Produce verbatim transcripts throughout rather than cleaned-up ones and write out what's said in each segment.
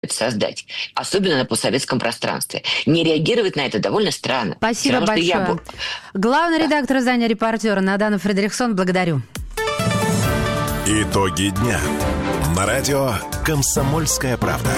создать, особенно на постсоветском пространстве. Не реагировать на это довольно странно. Спасибо Потому большое. Я... Главный да. редактор издания «Репортер» Надана Фредериксон, благодарю. Итоги дня. На радио «Комсомольская правда».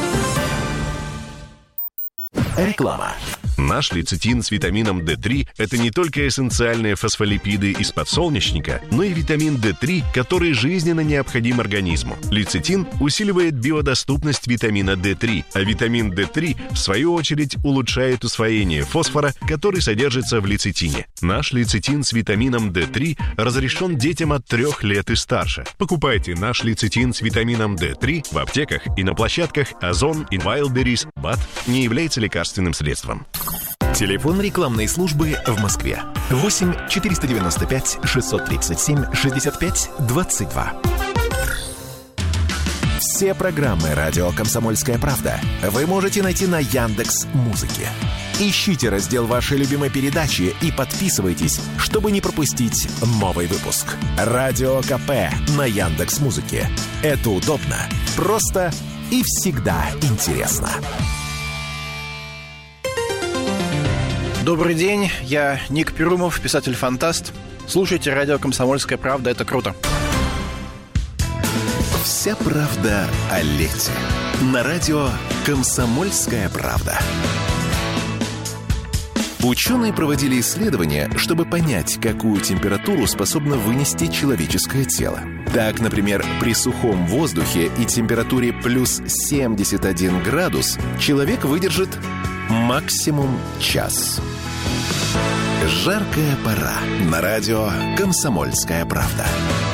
Реклама. Наш лецитин с витамином дэ три – это не только эссенциальные фосфолипиды из подсолнечника, но и витамин дэ три, который жизненно необходим организму. Лецитин усиливает биодоступность витамина дэ три, а витамин дэ три, в свою очередь, улучшает усвоение фосфора, который содержится в лецитине. Наш лецитин с витамином дэ три разрешен детям от трех лет и старше. Покупайте наш лецитин с витамином дэ три в аптеках и на площадках Озон и Wildberries. БАД не является лекарственным средством. Телефон рекламной службы в Москве. восемь четыреста девяносто пять шестьсот тридцать семь шестьдесят пять двадцать два. Все программы «Радио Комсомольская правда» вы можете найти на Яндекс.Музыке. Ищите раздел вашей любимой передачи и подписывайтесь, чтобы не пропустить новый выпуск. Радио КП на Яндекс.Музыке. Это удобно, просто и всегда интересно. Добрый день, я Ник Перумов, писатель-фантаст. Слушайте радио «Комсомольская правда», это круто. Вся правда о лете. На радио «Комсомольская правда». Ученые проводили исследования, чтобы понять, какую температуру способно вынести человеческое тело. Так, например, при сухом воздухе и температуре плюс семьдесят один градус человек выдержит максимум час. Жаркая пора. На радио «Комсомольская правда».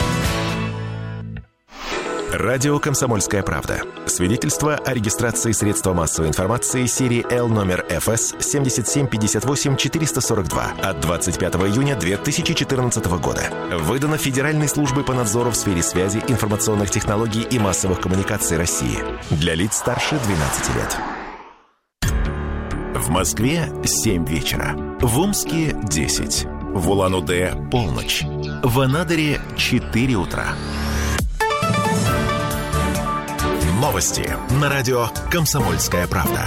Радио «Комсомольская правда». Свидетельство о регистрации средства массовой информации серии Л номер эф эс семь семь пять восемь четыре сорок два от двадцать пятого июня две тысячи четырнадцатого года. Выдано Федеральной службой по надзору в сфере связи, информационных технологий и массовых коммуникаций России. Для лиц старше двенадцати лет. В Москве семь вечера. В Омске десять. В Улан-Удэ полночь. В Анадыре четыре утра. Новости на радио «Комсомольская правда».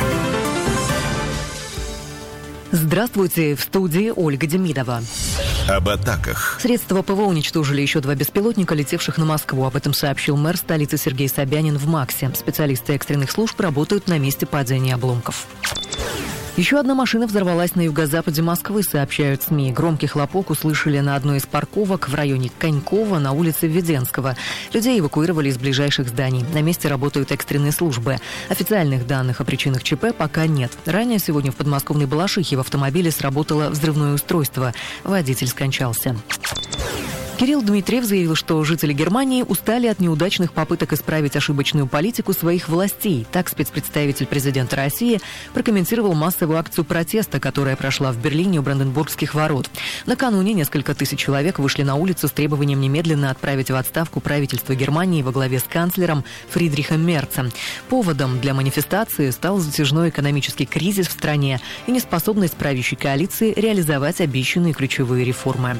Здравствуйте, в студии Ольга Демидова. Об атаках. Средства ПВО уничтожили еще два беспилотника, летевших на Москву. Об этом сообщил мэр столицы Сергей Собянин в МАКСе. Специалисты экстренных служб работают на месте падения обломков. Еще одна машина взорвалась на юго-западе Москвы, сообщают СМИ. Громкий хлопок услышали на одной из парковок в районе Конькова на улице Введенского. Людей эвакуировали из ближайших зданий. На месте работают экстренные службы. Официальных данных о причинах ЧП пока нет. Ранее сегодня в подмосковной Балашихе в автомобиле сработало взрывное устройство. Водитель скончался. Кирилл Дмитриев заявил, что жители Германии устали от неудачных попыток исправить ошибочную политику своих властей. Так спецпредставитель президента России прокомментировал массовую акцию протеста, которая прошла в Берлине у Бранденбургских ворот. Накануне несколько тысяч человек вышли на улицу с требованием немедленно отправить в отставку правительство Германии во главе с канцлером Фридрихом Мерцем. Поводом для манифестации стал затяжной экономический кризис в стране и неспособность правящей коалиции реализовать обещанные ключевые реформы.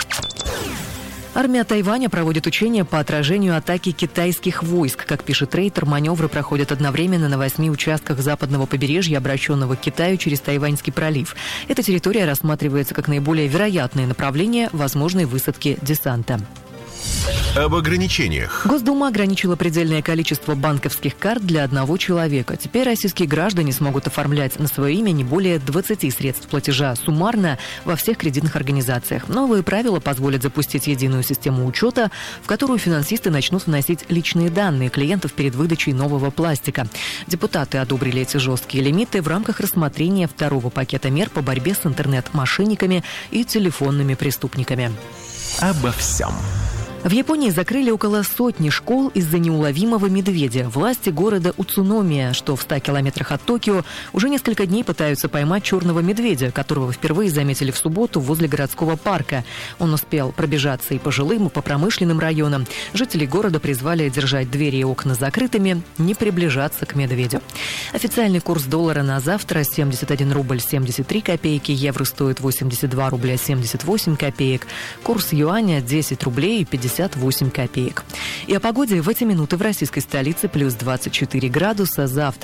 Армия Тайваня проводит учения по отражению атаки китайских войск. Как пишет Рейтер, маневры проходят одновременно на восьми участках западного побережья, обращенного к Китаю через Тайваньский пролив. Эта территория рассматривается как наиболее вероятное направление возможной высадки десанта. Об ограничениях. Госдума ограничила предельное количество банковских карт для одного человека. Теперь российские граждане смогут оформлять на свое имя не более двадцати средств платежа суммарно во всех кредитных организациях. Новые правила позволят запустить единую систему учета, в которую финансисты начнут вносить личные данные клиентов перед выдачей нового пластика. Депутаты одобрили эти жесткие лимиты в рамках рассмотрения второго пакета мер по борьбе с интернет-мошенниками и телефонными преступниками. Обо всем. В Японии закрыли около сотни школ из-за неуловимого медведя. Власти города Уцуномия, что в ста километрах от Токио, уже несколько дней пытаются поймать черного медведя, которого впервые заметили в субботу возле городского парка. Он успел пробежаться и по жилым, и по промышленным районам. Жители города призвали держать двери и окна закрытыми, не приближаться к медведю. Официальный курс доллара на завтра семьдесят один рубль семьдесят три копейки, евро стоит восемьдесят два рубля семьдесят восемь копеек, курс юаня десять рублей пятьдесят пятьдесят восемь копеек. И о погоде в эти минуты в российской столице плюс двадцать четыре градуса. Завтра